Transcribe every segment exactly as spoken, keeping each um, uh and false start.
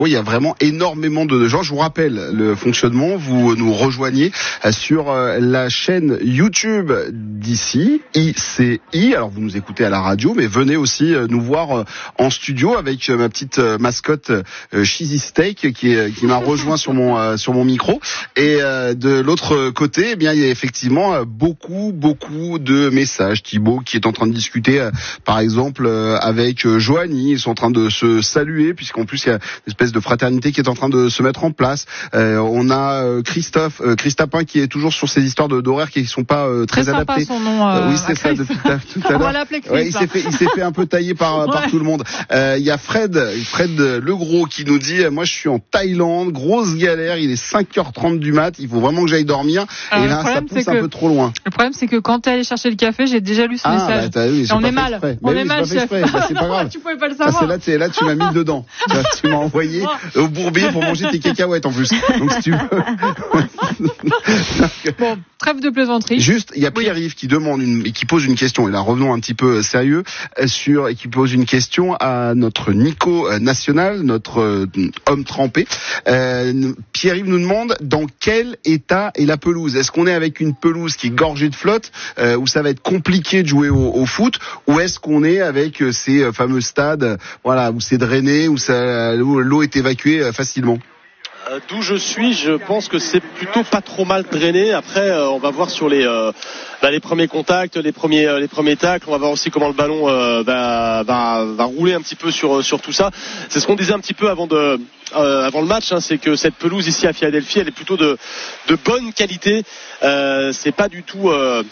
Oui, il y a vraiment énormément de gens. Je vous rappelle le fonctionnement. Vous nous rejoignez sur la chaîne YouTube d'ici, I C I. Alors, vous nous écoutez à la radio, mais venez aussi nous voir en studio avec ma petite mascotte Cheesy Steak qui, est, qui m'a rejoint sur mon, sur mon micro. Et de l'autre côté, eh bien, il y a effectivement beaucoup, beaucoup de messages. Thibaut qui est en train de discuter, par exemple, avec Joanie. Ils sont en train de se saluer, puisqu'en plus, il y a une espèce de fraternité qui est en train de se mettre en place. Euh, on a euh, Christophe, euh, Christapin qui est toujours sur ces histoires de, d'horaires qui ne sont pas euh, très, très adaptées. Son nom, euh, oui, c'est ça depuis tout à l'heure. On va l'appeler Chris. Ouais, il s'est fait, il s'est fait un peu tailler par, ouais. par tout le monde. Euh, il y a Fred, Fred Legros qui nous dit, moi je suis en Thaïlande, grosse galère, il est cinq heures trente du mat, il faut vraiment que j'aille dormir. Alors, et là, ça pousse un peu trop loin. Le problème, c'est que quand t'es allé chercher le café, j'ai déjà lu ce ah, message. Bah, oui, on est mal. Mais on oui, est mal, chef. Bah, c'est pas grave. Tu pouvais pas le savoir. Ah, c'est là, c'est là, tu m'as mis dedans. Tu m'as envoyé au Bourbier pour manger tes cacahuètes en plus. Donc si tu veux. Bon, trêve de plaisanterie. Juste, il y a Pierre-Yves oui. qui demande une, et qui pose une question. Et là, revenons un petit peu sérieux sur et qui pose une question à notre Nico national, notre euh, homme trempé. Euh, Pierre-Yves nous demande dans quel état est la pelouse. Est-ce qu'on est avec une pelouse qui est gorgée de flotte, euh, où ça va être compliqué de jouer au, au foot, ou est-ce qu'on est avec ces fameux stades, voilà, où c'est drainé, où, ça, où l'eau est évacuée facilement? Euh, d'où je suis, je pense que c'est plutôt pas trop mal drainé. Après, euh, on va voir sur les euh, bah, les premiers contacts, les premiers euh, les premiers tacles. On va voir aussi comment le ballon euh, va, va va rouler un petit peu sur sur tout ça. C'est ce qu'on disait un petit peu avant de euh, avant le match. Hein, c'est que cette pelouse ici à Philadelphie, elle est plutôt de de bonne qualité. Euh, c'est pas du tout. Euh,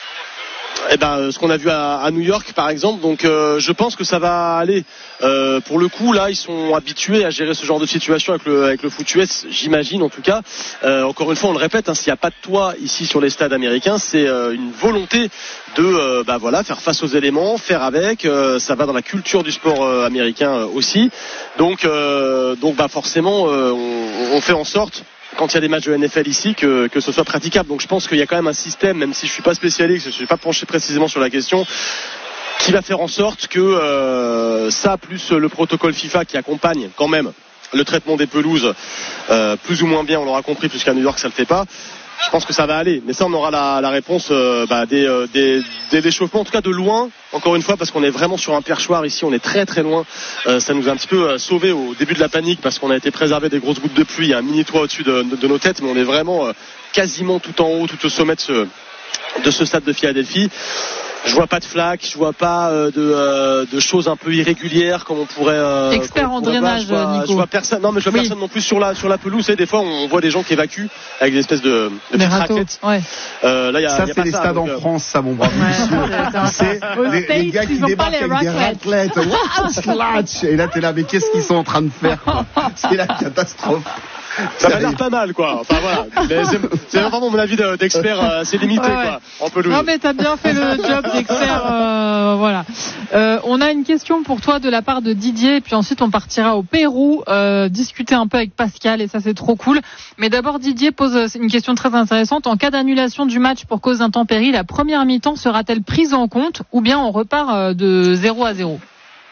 Eh ben, ce qu'on a vu à, à New York par exemple, donc euh, je pense que ça va aller. Euh, pour le coup, là, ils sont habitués à gérer ce genre de situation avec le avec le foot U S, j'imagine en tout cas. Euh, encore une fois, on le répète, hein, s'il n'y a pas de toit ici sur les stades américains, c'est euh, une volonté de euh, bah voilà faire face aux éléments, faire avec. Euh, ça va dans la culture du sport euh, américain euh, aussi. Donc euh, donc bah forcément, euh, on, on fait en sorte, quand il y a des matchs de N F L ici, que, que ce soit praticable. Donc je pense qu'il y a quand même un système, même si je suis pas spécialiste, je ne suis pas penché précisément sur la question, qui va faire en sorte que euh, ça, plus le protocole FIFA qui accompagne quand même le traitement des pelouses, euh, plus ou moins bien, on l'aura compris, puisqu'à New York ça ne le fait pas. Je pense que ça va aller, mais ça on aura la, la réponse euh, bah, des, euh, des, des échauffements, en tout cas de loin, encore une fois, parce qu'on est vraiment sur un perchoir ici, on est très très loin. Euh, ça nous a un petit peu euh, sauvé au début de la panique, parce qu'on a été préservé des grosses gouttes de pluie. Il y a un mini toit au-dessus de, de, de nos têtes, mais on est vraiment euh, quasiment tout en haut, tout au sommet de ce, de ce stade de Philadelphie. Je vois pas de flaques, je vois pas euh, de, euh, de choses un peu irrégulières comme on pourrait. Euh, Expert en drainage, je vois, Nico. Je vois personne. Non, mais je vois oui. personne non plus sur la sur la pelouse. Et des fois, on voit des gens qui évacuent avec des espèces de, de petites raquettes. Ouais. Euh, là, y a, ça, y a c'est pas les ça, stades donc, en euh... France, ça, mon bravo. Ouais, c'est les, les gars qui débarquent avec des raclettes. What? Et là, t'es là, mais qu'est-ce qu'ils sont en train de faire, quoi? C'est la catastrophe. Ça m'a l'air pas mal, quoi. Enfin voilà. Mais c'est, c'est vraiment mon avis d'expert assez limité, ouais, ouais. quoi. En pelouse. Non mais t'as bien fait le job d'expert. Euh, voilà. Euh, on a une question pour toi de la part de Didier, et puis ensuite on partira au Pérou euh, discuter un peu avec Pascal, et ça c'est trop cool. Mais d'abord Didier pose une question très intéressante. En cas d'annulation du match pour cause d'intempéries, la première mi-temps sera-t-elle prise en compte, ou bien on repart de zéro à zéro?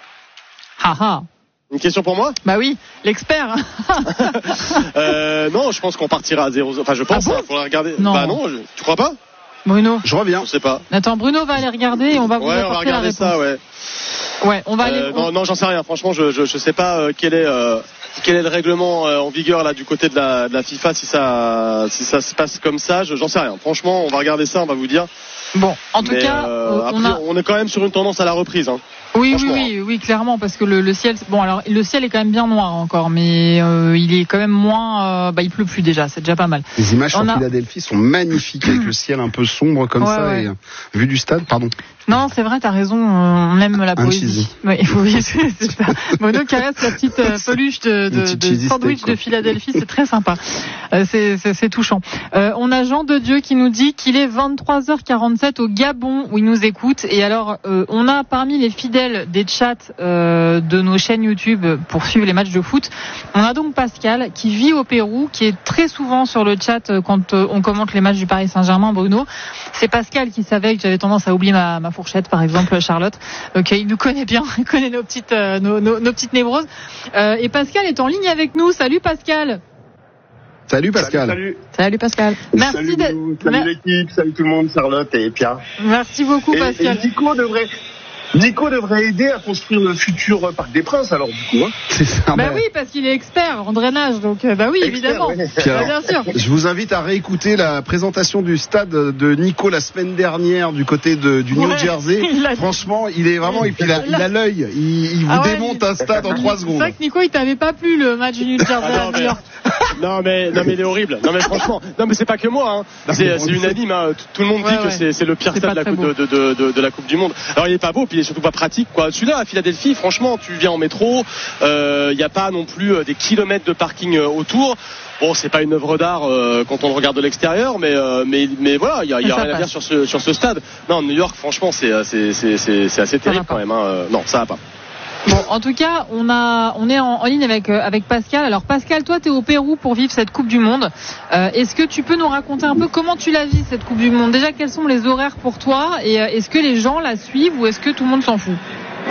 Haha. Une question pour moi? Bah oui, l'expert. euh, non, je pense qu'on partira à zéro. Enfin, je pense. Ah bon, hein, faudra regarder. Non. Bah non, je... tu crois pas? Bruno. Je reviens. Je sais pas. Attends, Bruno va aller regarder et on va vous ouais, apporter on va regarder la réponse. ça, ouais. Ouais, on va aller. Euh, non, non, j'en sais rien. Franchement, je, je, je sais pas euh, quel est, euh, quel est le règlement euh, en vigueur là du côté de la, de la FIFA, si ça, si ça se passe comme ça. Je, j'en sais rien. Franchement, on va regarder ça, on va vous dire. Bon, en tout Mais, cas, euh, on, après, a... on est quand même sur une tendance à la reprise. Hein. Oui, oui, oui, oui, clairement, parce que le, le ciel, bon, alors le ciel est quand même bien noir encore, mais euh, il est quand même moins, euh, bah, il pleut plus déjà, c'est déjà pas mal. Les images on sur a... Philadelphie sont magnifiques avec le ciel un peu sombre comme ouais, ça, ouais. et euh, vue du stade, pardon. Non, c'est vrai, t'as raison, on aime la poésie. Oui, oui, c'est, c'est ça. Mono caresse la petite euh, peluche de, de, de sandwich steak, de Philadelphie, c'est très sympa. Euh, c'est, c'est, c'est touchant. Euh, on a Jean de Dieu qui nous dit qu'il est vingt-trois heures quarante-sept au Gabon où il nous écoute. Et alors, euh, on a parmi les fidèles des chats euh, de nos chaînes YouTube pour suivre les matchs de foot, on a donc Pascal qui vit au Pérou, qui est très souvent sur le chat quand euh, on commente les matchs du Paris Saint-Germain. Bruno, c'est Pascal qui savait que j'avais tendance à oublier ma, ma fourchette, par exemple, Charlotte. Ok, il nous connaît bien, il connaît nos petites, euh, nos, nos, nos petites névroses. Euh, et Pascal est en ligne avec nous. Salut Pascal. Salut Pascal. Salut, salut. Salut Pascal. Merci salut, de... salut l'équipe, salut tout le monde, Charlotte et Pierre. Merci beaucoup et, Pascal. Et Nico devrait... Nico devrait aider à construire le futur Parc des Princes, alors du coup. Hein. C'est ça. Bah oui, parce qu'il est expert en drainage, donc bah oui, expert, évidemment. Ouais. Alors, bien sûr. Je vous invite à réécouter la présentation du stade de Nico la semaine dernière du côté de, du New ouais, Jersey. Il Franchement, il est vraiment, et puis il a, il a l'œil. Il, il vous ah ouais, démonte il... un stade en trois secondes. C'est vrai que Nico, il t'avait pas plu le match du New Jersey ah non, à New York. Non mais non mais il est horrible. Non mais franchement, non mais c'est pas que moi. Hein. C'est, c'est unanime. Hein. Tout le monde ouais, dit ouais. que c'est, c'est le pire c'est stade de la, coupe, de, de, de, de la Coupe du Monde. Alors il est pas beau, puis il est surtout pas pratique. Quoi. Celui-là à Philadelphie, franchement, tu viens en métro, il euh, y a pas non plus des kilomètres de parking autour. Bon, c'est pas une œuvre d'art euh, quand on le regarde de l'extérieur, mais euh, mais mais voilà, il y a, y a rien passe. à dire sur ce sur ce stade. Non, New York, franchement, c'est c'est c'est c'est, c'est assez terrible quand même. Hein. Non, ça va pas. Bon, en tout cas, on a, on est en, en ligne avec euh, avec Pascal. Alors Pascal, toi, t'es au Pérou pour vivre cette Coupe du Monde. Euh, est-ce que tu peux nous raconter un peu comment tu la vis cette Coupe du Monde ? Déjà, quels sont les horaires pour toi ? Et euh, est-ce que les gens la suivent ou est-ce que tout le monde s'en fout ?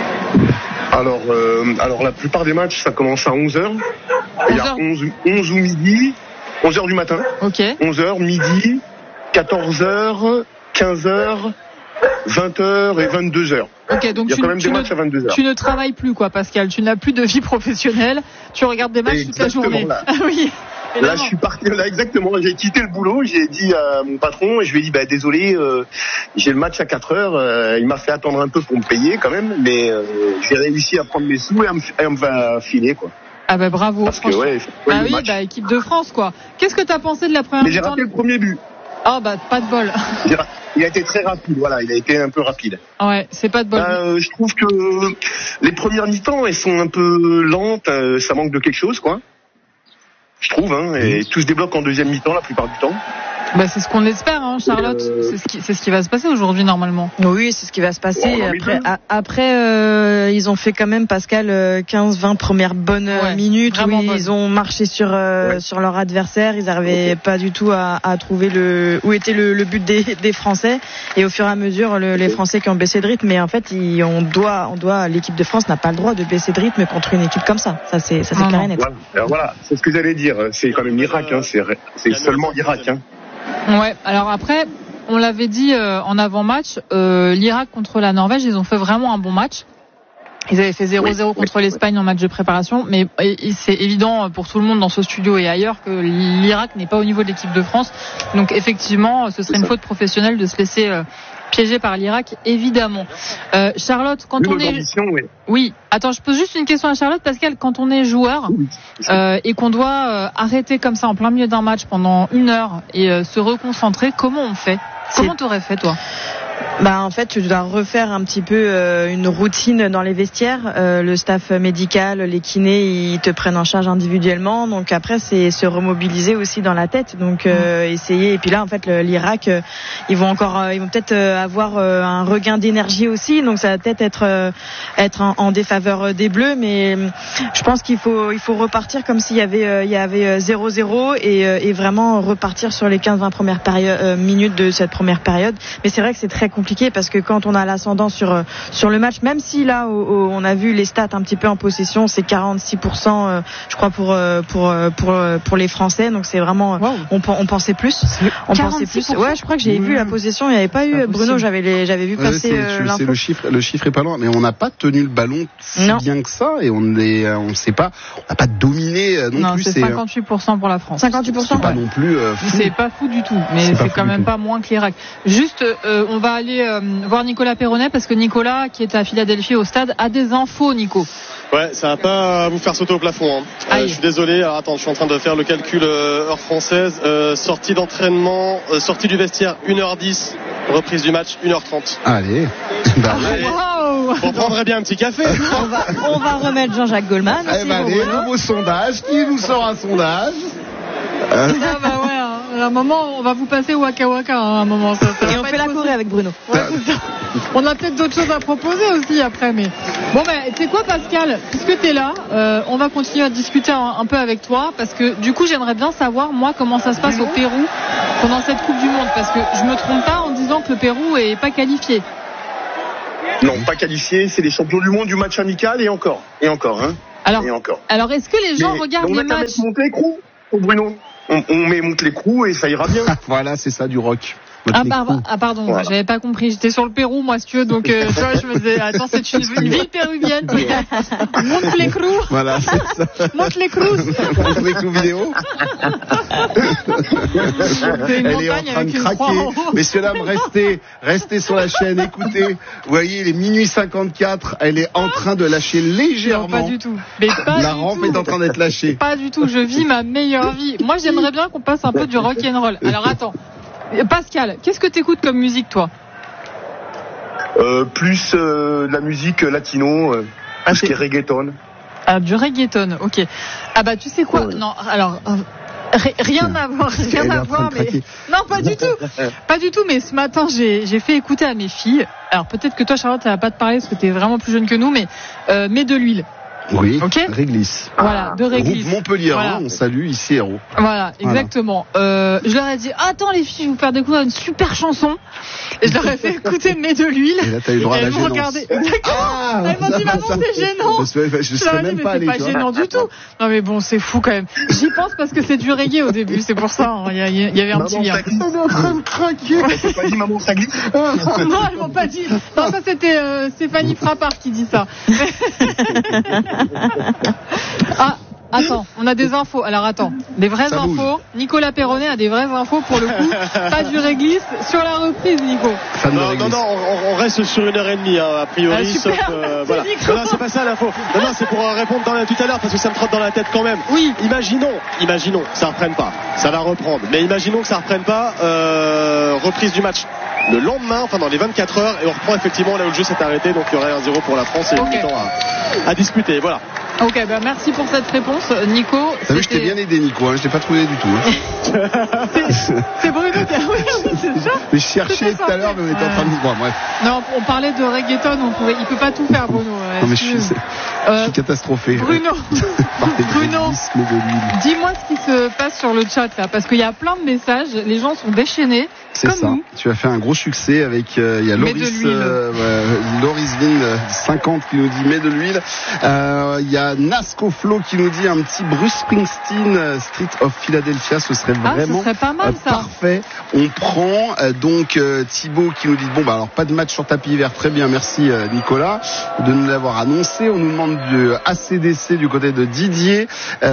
Alors, euh, alors la plupart des matchs, ça commence à onze heures. Il y a onze, onze ou midi, onze heures du matin. Ok. onze heures, midi, quatorze heures, quinze heures, vingt heures et vingt-deux heures. Ok, donc il y a tu, quand même tu, des matchs ne, à vingt-deux heures. Tu ne travailles plus, quoi, Pascal. Tu n'as plus de vie professionnelle. Tu regardes des matchs exactement toute la journée. Là. Ah oui. Là, je suis parti. Là, exactement. J'ai quitté le boulot. J'ai dit à mon patron, et je lui ai dit, bah désolé, euh, j'ai le match à quatre heures. Euh, il m'a fait attendre un peu pour me payer quand même, mais euh, j'ai réussi à prendre mes sous et à me, et à me filer, quoi. Ah bah bravo. Parce que ouais, bah oui, match. bah équipe de France, quoi. Qu'est-ce que t'as pensé de la première mi-temps ? Mais j'ai raté le premier but. Ah bah pas de bol. Il a été très rapide, voilà, il a été un peu rapide. Ouais, c'est pas de bol. Euh, je trouve que les premières mi-temps, elles sont un peu lentes, euh, ça manque de quelque chose, quoi. Je trouve, hein, et tout se débloque en deuxième mi-temps la plupart du temps. Bah c'est ce qu'on espère, hein, Charlotte. Euh... C'est, ce qui, c'est ce qui va se passer aujourd'hui normalement. Oui, c'est ce qui va se passer. Oh, après, a, après euh, ils ont fait quand même, Pascal, quinze vingt premières bonnes ouais, minutes où ils bonne. ont marché sur euh, ouais. sur leur adversaire. Ils n'arrivaient okay. pas du tout à, à trouver le où était le, le but des, des Français. Et au fur et à mesure, le, les Français qui ont baissé de rythme. Mais en fait, ils, on doit, on doit, l'équipe de France n'a pas le droit de baisser de rythme contre une équipe comme ça. Ça c'est, ça c'est clair et net. Voilà, voilà, c'est ce que j'allais dire. C'est quand même l'Irak. Hein. C'est, c'est seulement l'Irak. Hein. Ouais, alors après, on l'avait dit euh, en avant-match, euh, l'Irak contre la Norvège, ils ont fait vraiment un bon match. Ils avaient fait zéro zéro contre l'Espagne en match de préparation, mais c'est évident pour tout le monde dans ce studio et ailleurs que l'Irak n'est pas au niveau de l'équipe de France. Donc effectivement, ce serait une faute professionnelle de se laisser euh, piéger par l'Irak, évidemment. Euh, Charlotte, quand oui, on est... Oui. oui, attends, je pose juste une question à Charlotte, Pascal. Quand on est joueur oui, euh, et qu'on doit euh, arrêter comme ça en plein milieu d'un match pendant une heure et euh, se reconcentrer, comment on fait ? Comment t'aurais fait, toi ? Bah en fait tu dois refaire un petit peu euh, une routine dans les vestiaires. Euh, le staff médical, les kinés, ils te prennent en charge individuellement. Donc après c'est se remobiliser aussi dans la tête. Donc euh, mmh. essayer. Et puis là en fait le, l'Irak, euh, ils vont encore, euh, ils vont peut-être euh, avoir euh, un regain d'énergie aussi. Donc ça va peut-être être euh, être en, en défaveur des Bleus. Mais euh, je pense qu'il faut il faut repartir comme s'il y avait euh, il y avait zéro zéro et, euh, et vraiment repartir sur les quinze vingt premières périodes, euh, minutes de cette première période. Mais c'est vrai que c'est très compliqué parce que quand on a l'ascendant sur sur le match, même si là où, où on a vu les stats un petit peu en possession, c'est quarante-six pour cent euh, je crois pour pour pour pour les Français, donc c'est vraiment wow. on, on pensait plus on pensait plus ouais je crois que j'ai mmh. vu la possession, il n'y avait pas eu Bruno, j'avais les, j'avais vu passer ouais, c'est, euh, c'est le chiffre le chiffre est pas loin, mais on n'a pas tenu le ballon si non. bien que ça et on est on sait pas on n'a pas dominé non, non plus c'est, c'est cinquante-huit pour cent pour la France. cinquante-huit pour cent c'est pas non plus euh, fou. C'est pas fou du tout, mais c'est, c'est quand même pas moins que l'Irak. Juste euh, on va aller euh, voir Nicolas Perronnet parce que Nicolas qui est à Philadelphie au stade a des infos. Nico. Ouais, ça va pas vous faire sauter au plafond. Hein. Euh, je suis désolé. Alors, attends, je suis en train de faire le calcul euh, heure française. Euh, sortie d'entraînement, euh, sortie du vestiaire une heure dix, reprise du match une heure trente. Allez. Bah, allez. Wow. On prendrait bien un petit café. on, va, on va remettre Jean-Jacques Goldman. Eh ben, allez, nouveau sondage. Qui nous sort un sondage? Ah bah ouais. À un moment, on va vous passer au Waka Waka hein, à un moment. Ça, ça et on fait la Corée avec Bruno. Ouais, c'est ça. On a peut-être d'autres choses à proposer aussi après. Mais bon, ben, tu sais quoi, Pascal, puisque t'es là, euh, on va continuer à discuter un, un peu avec toi parce que du coup, j'aimerais bien savoir moi comment ça se passe au Pérou pendant cette Coupe du Monde parce que je me trompe pas en disant que le Pérou est pas qualifié. Non, pas qualifié. C'est les champions du monde du match amical et encore, et encore, hein. Alors, et encore. Alors, est-ce que les gens mais, regardent les matchs? On monte l'écrou au Bruno. On, on met monte l'écrou et ça ira bien. Voilà, c'est ça du rock. Ah, par, ah pardon, voilà. J'avais pas compris. J'étais sur le Pérou, moi, si tu veux, donc euh, tu vois, je me disais, attends, c'est une, une ville péruvienne. Monte l'écrou. Voilà, c'est ça. Monte l'écrou. Monte l'écrou vidéo. C'est une Elle est en train de craquer. Messieurs, dames, restez, restez sur la chaîne, écoutez. Vous voyez, il est minuit cinquante-quatre. Elle est en train de lâcher légèrement. Non, pas du tout. Mais pas la du rampe tout. est en train d'être lâchée. Pas du tout. Je vis ma meilleure vie. Moi, j'aimerais bien qu'on passe un peu du rock and roll. Alors, attends. Pascal, qu'est-ce que t'écoutes comme musique, toi? euh, Plus euh, de la musique latino, euh, ah, tout ce qui est reggaeton. Ah, du reggaeton, ok. Ah bah tu sais quoi? Non, alors euh, rien à voir, rien à voir, mais non, pas du tout, pas du tout. Mais ce matin, j'ai j'ai fait écouter à mes filles. Alors peut-être que toi, Charlotte, ça va pas te parler parce que t'es vraiment plus jeune que nous, mais euh, mets de l'huile. Oui, okay. Réglisse. Voilà, de Réglisse. Groupe Montpellier, voilà. Hein, on salue ici Héros. Voilà, exactement. Voilà. Euh, je leur ai dit, attends les filles, je vais vous faire découvrir une super chanson. Et je leur ai fait écouter Mets de l'huile. Et là, t'as eu le droit à la gênance. Exactement. Ah, elles m'ont dit, maman, c'est gênant. Je, je, je serais même dit, pas allé. C'est pas gênant du tout. Non mais bon, c'est fou quand même. J'y pense parce que c'est du reggae au début, c'est pour ça. Il hein. y, y, y avait un maman, petit lien. On est en train de craquer. T'as pas dit maman, ça glisse. Non, elles m'ont pas dit. Non, ça c'était euh, Stéphanie Frappard qui dit ça. Ah, attends, on a des infos. Alors attends, des vraies ça infos. Bouge. Nicolas Perronnet a des vraies infos pour le coup. Pas du réglisse sur la reprise, Nico. Non, non, non, on, on reste sur une heure et demie, hein, a priori. Ah, super, sauf, euh, voilà. Non, non, c'est pas ça l'info. Non, non, c'est pour répondre dans la, tout à l'heure parce que ça me trotte dans la tête quand même. Oui. Imaginons, imaginons, ça reprenne pas. Ça va reprendre. Mais imaginons que ça reprenne pas. Euh, reprise du match le lendemain, enfin dans les vingt-quatre heures, et on reprend effectivement là où le jeu s'est arrêté. Donc il y aurait un zéro pour la France et okay. une mi-temps à, à disputer. Voilà. Ok, bah merci pour cette réponse, Nico. T'as vu, je t'ai bien aidé, Nico, hein, je t'ai pas trouvé du tout. Hein. C'est Bruno qui a... Oui, c'est ça. Je cherchais tout à l'heure, mais on était en train de... Bon, bref. Non, on parlait de reggaeton, on pouvait... il peut pas tout faire, Bruno. Non, mais je suis, euh... je suis catastrophé. Bruno, Bruno, dis-moi ce qui se passe sur le chat, là, parce qu'il y a plein de messages, les gens sont déchaînés. C'est ça. Nous. Tu as fait un gros succès avec, euh, il y a Loris, euh, euh, Loris Vin, cinquante qui nous dit mets de l'huile. Euh, il y a Nasco Flo qui nous dit un petit Bruce Springsteen, Street of Philadelphia, ce serait vraiment ah, ce serait pas mal, euh, ça. Parfait. On prend euh, donc euh, Thibaut qui nous dit bon bah alors pas de match sur tapis vert, très bien, merci euh, Nicolas de nous l'avoir annoncé. On nous demande du A C D C du côté de Didier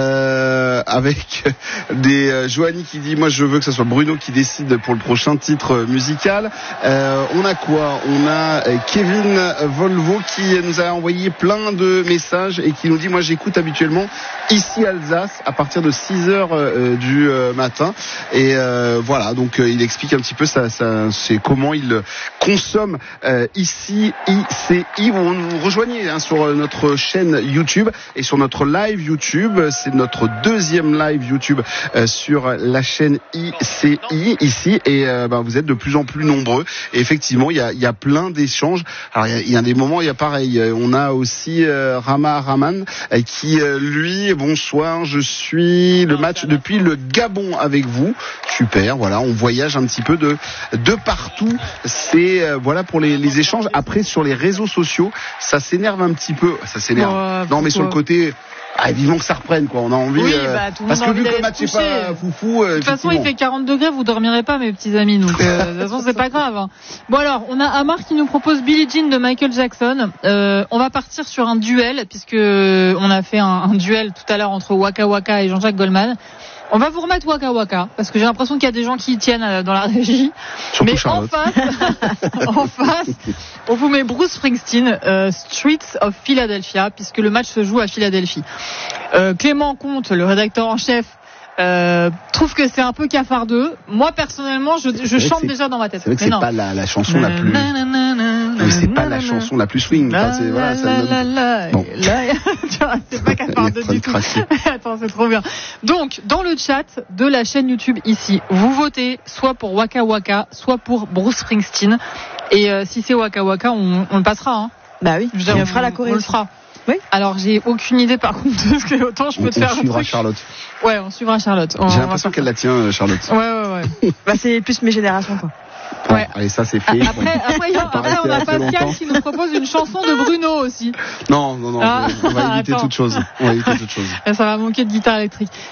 euh, avec des euh, Joanie qui dit moi je veux que ce soit Bruno qui décide pour le prochain titre musical. Euh, on a quoi? On a Kevin Volvo qui nous a envoyé plein de messages et qui nous dit moi j'écoute habituellement ici Alsace à partir de six heures euh, du euh, matin et euh, voilà donc euh, il explique un petit peu ça, ça c'est comment il consomme euh, ici I C I. Vous nous rejoignez hein, sur notre chaîne YouTube et sur notre live YouTube. C'est notre deuxième live YouTube euh, sur la chaîne I C I ici et euh, bah, vous êtes de plus en plus nombreux et effectivement il y a, il y a plein d'échanges. Alors il y, a, il y a des moments il y a pareil, on a aussi euh, Rama Raman euh, qui euh, lui bonsoir, je suis le match depuis le Gabon avec vous. Super, voilà, on voyage un petit peu de de partout. C'est euh, voilà pour les, les échanges. Après sur les réseaux sociaux, ça s'énerve un petit peu, ça s'énerve. Oh, non mais sur le côté ah, vivement que ça reprenne, quoi. On a envie. Oui, euh, bah, tout le parce monde que vu que le match n'est pas foufou. Euh, de toute façon, il fait quarante degrés, vous dormirez pas, mes petits amis. Donc, euh, de toute façon, c'est pas grave. Hein. Bon, alors, on a Amar qui nous propose Billie Jean de Michael Jackson. Euh, on va partir sur un duel, puisque on a fait un, un duel tout à l'heure entre Waka Waka et Jean-Jacques Goldman. On va vous remettre Waka Waka, parce que j'ai l'impression qu'il y a des gens qui y tiennent dans la régie. Surtout mais Charlotte. en face, en face, on vous met Bruce Springsteen, euh, Streets of Philadelphia, puisque le match se joue à Philadelphie. Euh, Clément Comte, le rédacteur en chef, euh, trouve que c'est un peu cafardeux. Moi, personnellement, je, je chante déjà dans ma tête. C'est vrai que c'est non. pas la, la chanson la plus... Mais c'est pas la chanson la plus swing. Enfin, c'est, voilà, ça me... bon. C'est pas cafardeux du tout. Attends, c'est trop bien. Donc, dans le chat de la chaîne YouTube ici, vous votez soit pour Waka Waka, soit pour Bruce Springsteen. Et euh, si c'est Waka Waka, on, on le passera. Hein. Bah oui, je veux dire, on, on fera la Corée. On le fera. Oui. Alors j'ai aucune idée par contre de ce que autant je peux on, te faire on un suivra truc. Charlotte. Ouais, on suivra Charlotte. On, J'ai l'impression qu'elle la tient, Charlotte. Ouais, ouais, ouais. Bah c'est plus mes générations quoi. Ouais. Allez, ça c'est fait. Après, après, après on a Pascal qui nous propose une chanson de Bruno aussi. Non, non, non, ah, on va éviter attends. toute chose. On va éviter toute chose. Ça va manquer de guitare électrique.